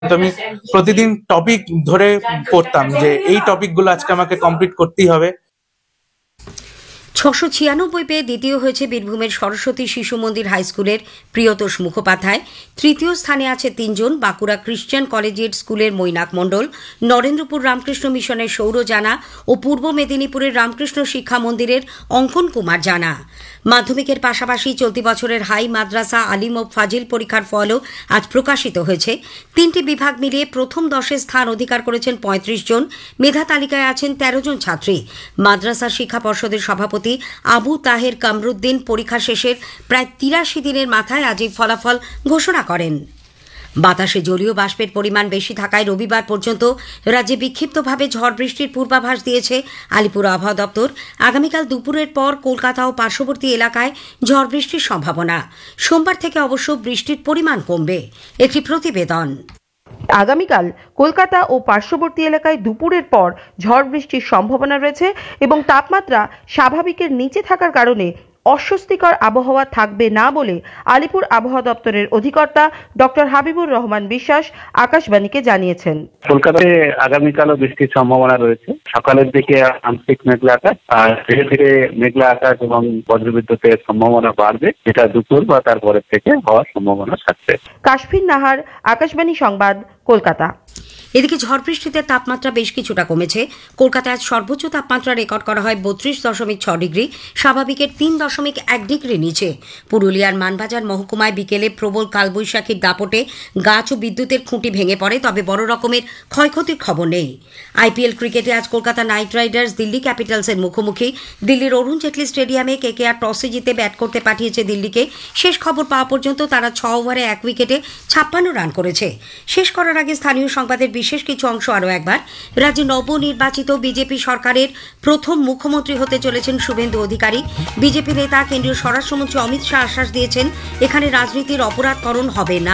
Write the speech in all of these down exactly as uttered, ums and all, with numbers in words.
তো আমি প্রতিদিন টপিক ধরে পড়তাম যে এই টপিকগুলো আজকে আমাকে কমপ্লিট করতেই হবে। ছশো ছিয়ানব্বই পেয়ে দ্বিতীয় হয়েছে বীরভূমের সরস্বতী শিশু মন্দির হাই স্কুলের প্রিয়তোষ মুখোপাধ্যায়। তৃতীয় স্থানে আছে তিনজন, বাঁকুড়া খ্রিস্টান কলেজিয়েট স্কুলের মৈনাক মণ্ডল, নরেন্দ্রপুর রামকৃষ্ণ মিশনের সৌর জানা ও পূর্ব মেদিনীপুরের রামকৃষ্ণ শিক্ষা মন্দিরের অঙ্কন কুমার জানা। মাধ্যমিকের পাশাপাশি চলতি বছরের হাই মাদ্রাসা আলিম ও ফাজিল পরীক্ষার ফলও আজ প্রকাশিত হয়েছে। তিনটি বিভাগ মিলিয়ে প্রথম দশে স্থান অধিকার করেছেন পঁয়ত্রিশ জন। মেধা তালিকায় আছেন তেরো জন ছাত্রী। মাদ্রাসা শিক্ষা পর্ষদের সভাপতি আবু তাহের কামরুদ্দিন পরীক্ষা শেষের প্রায় তিরাশি দিনের মাথায় আজ এই ফলাফল ঘোষণা করেন। বাতাসে জলীয় বাষ্পের পরিমাণ বেশি থাকায় রবিবার পর্যন্ত রাজ্যে বিক্ষিপ্তভাবে ঝড় বৃষ্টির পূর্বাভাস দিয়েছে আলিপুর আবহাওয়া দপ্তর। আগামীকাল দুপুরের পর কলকাতা ও পার্শ্ববর্তী এলাকায় ঝড় বৃষ্টির সম্ভাবনা। সোমবার থেকে অবশ্য বৃষ্টির পরিমাণ কমবে। একটি প্রতিবেদন। আগামীকাল কলকাতা ও পার্শ্ববর্তী এলাকায় দুপুরের পর ঝড় বৃষ্টির সম্ভাবনা রয়েছে এবং তাপমাত্রা স্বাভাবিকের নিচে থাকার কারণে অস্বস্তিকর আবহাওয়া থাকবে না বলে আলিপুর আবহাওয়া দপ্তরের অধিকর্তা ডক্টর হাবিবুর রহমান বিশ্বাস আকাশবাণীকে জানিয়েছেন। কলকাতায় আগামীকালও বৃষ্টির সম্ভাবনা রয়েছে। সকালের দিকে আংশিক মেঘলা আকাশ, আর ধীরে ধীরে মেঘলা আকাশ এবং বজ্রবিদ্যুতের সম্ভাবনা বাড়বে, যেটা দুপুর বা তারপরের থেকে হওয়ার সম্ভাবনা থাকছে। কাশফিন নাহার, আকাশবাণী সংবাদ, কলকাতা। এদিকে ঝড় বৃষ্টিতে তাপমাত্রা বেশ কিছুটা কমেছে। কলকাতায় আজ সর্বোচ্চ তাপমাত্রা রেকর্ড করা হয় বত্রিশ দশমিক ছ ডিগ্রি, স্বাভাবিকের তিন দশমিক এক ডিগ্রি নিচে। পুরুলিয়ার মানবাজার মহকুমায় বিকেলে প্রবল কালবৈশাখীর দাপটে গাছ ও বিদ্যুতের খুঁটি ভেঙে পড়ে, তবে বড় রকমের ক্ষয়ক্ষতির খবর নেই। আইপিএল ক্রিকেটে আজ কলকাতা নাইট রাইডার্স দিল্লি ক্যাপিটালসের মুখোমুখি। দিল্লির অরুণ জেটলি স্টেডিয়ামে কেকেআর টসে জিতে ব্যাট করতে পাঠিয়েছে দিল্লিকে। শেষ খবর পাওয়া পর্যন্ত তারা ছ ওভারে এক উইকেটে ছাপ্পান্ন রান করেছে। শেষ করার আগে স্থানীয় সংবাদের বিশেষ কিছু অংশ আরও একবার। রাজ্যে নবনির্বাচিত বিজেপি সরকারের প্রথম মুখ্যমন্ত্রী হতে চলেছেন শুভেন্দু অধিকারী। বিজেপি নেতা কেন্দ্রীয় স্বরাষ্ট্রমন্ত্রী অমিত শাহ আশ্বাস দিয়েছেন, এখানে রাজনীতির অপরাধকরণ হবে না।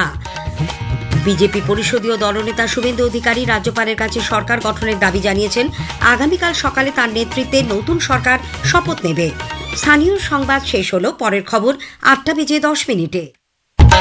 বিজেপি পরিষদীয় দলনেতা শুভেন্দু অধিকারী রাজ্যপালের কাছে সরকার গঠনের দাবি জানিয়েছেন। আগামীকাল সকালে তার নেতৃত্বে নতুন সরকার শপথ নেবে। স্থানীয় সংবাদ শেষ হলো। পরের খবর আটটা বেজে দশ মিনিটে।